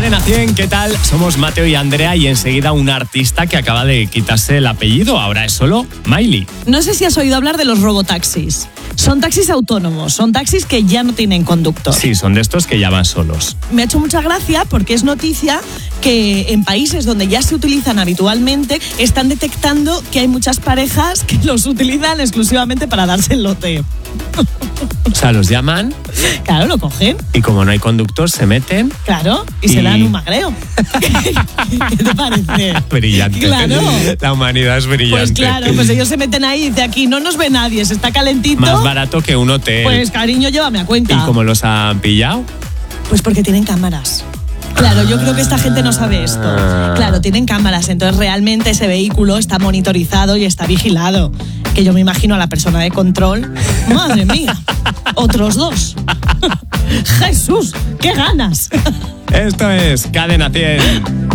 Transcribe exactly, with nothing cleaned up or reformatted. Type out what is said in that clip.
Cadena cien, ¿qué tal? Somos Mateo y Andrea y enseguida un artista que acaba de quitarse el apellido, ahora es solo Miley. No sé si has oído hablar de los robotaxis. Son taxis autónomos, son taxis que ya no tienen conductor. Sí, son de estos que ya van solos. Me ha hecho mucha gracia porque es noticia que en países donde ya se utilizan habitualmente están detectando que hay muchas parejas que los utilizan exclusivamente para darse el lote. O sea, los llaman. Claro, lo cogen. Y como no hay conductor, se meten. Claro, y, y... se dan un magreo. ¿Qué te parece? Brillante. Claro. La humanidad es brillante. Pues claro, pues ellos se meten ahí y dicen aquí no nos ve nadie, se está calentito. Más barato que un hotel. Pues cariño, llévame a cuenta. ¿Y cómo los han pillado? Pues porque tienen cámaras. Claro, yo creo que esta gente no sabe esto. Claro, tienen cámaras, entonces realmente ese vehículo está monitorizado y está vigilado. Que yo me imagino a la persona de control. Madre mía, otros dos. Jesús, qué ganas. Esto es Cadena cien.